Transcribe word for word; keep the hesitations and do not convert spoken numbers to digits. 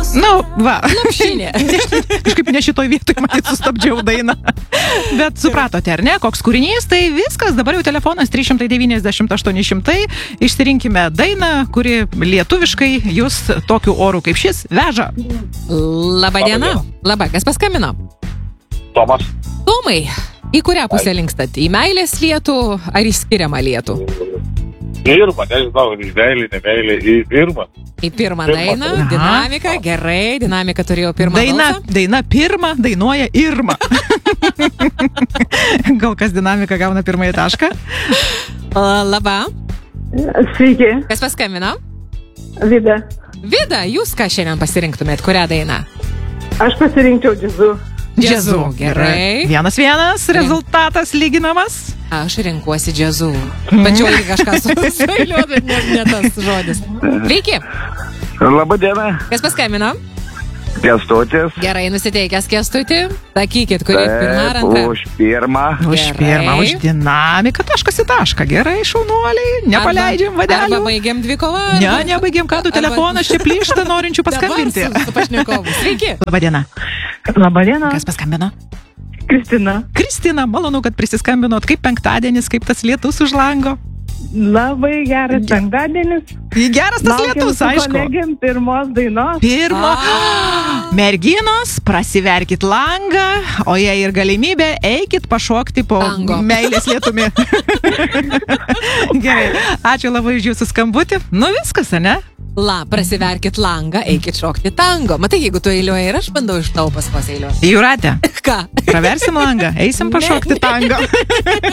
Nu, va. Lopšinė. Kažkaip ne šitoj vietoj, matyt, sustabdžiau dainą. Bet supratote, ar ne, koks kūrinys, tai viskas, dabar jau telefonas trys šimtai devyniasdešimt aštuoni šimtai, išsirinkime dainą, kuri lietuviškai jūs tokiu oru kaip šis veža. Labą dieną. Labą, kas paskambino? Tomas. Tomai, į kurią pusę linkstat? Į meilės lietų ar į skiriamą lietų? Pirmą, nežinau, į meilį, ne meilį, į pirmą. Į pirmą Pirmą. dainą, Aha. dinamika, gerai, dinamika turėjo pirmą Daina, balsą. daina pirmą, dainuoja Irma. Gal kas dinamika gauna pirmąjį tašką? O, Labą, Sveiki, kas paskambino? Vida. Vida, jūs ką šiandien pasirinktumėt, kurią dainą? Aš pasirinkčiau džiazu. Džiazu, gerai. Vienas vienas, rezultatas lyginamas. Aš renkuosi džiazu. Pačiau irgi kažką su suiliu, bet ne, ne tas žodis. Sveiki, Labą dieną. kas paskambino? Kęstutis. Gerai nusiteikęs Kęstutį. Sakykit, kuri pirma ar antra? Už pirmą. Už Gerai. pirmą, už dinamiką, taškas į tašką. Gerai, šaunuoliai, nepaleidžiam Arba vadelių. baigiam dvikovą. Ne, nebaigėm, ką tu telefonas čia plyšta, norinčių paskambinti. Dabar su, su pašnekovu. Sveiki. Labadiena. Labadiena, Kas paskambino? Kristina. Kristina, malonu, kad prisiskambinot. Kaip penktadienis, kaip tas lietus už lango. Labai geras penktadienis. Geras tas lietus, aišku. Kolegiam pirmos dainos. Pirma. Merginos, prasiverkit langą, o jei ir galimybė, eikit pašokti po Tango. meilės lietumi. Gerai, ačiū labai už jūsų skambutį. Nu viskas, ane? La, prasiverkit langą, eikit šokti tango. Matai, jeigu tu eiliuoji ir aš bandau iš tavo paskos eiliuoti. Jūratė, Ką? praversim langą, eisim pašokti tango.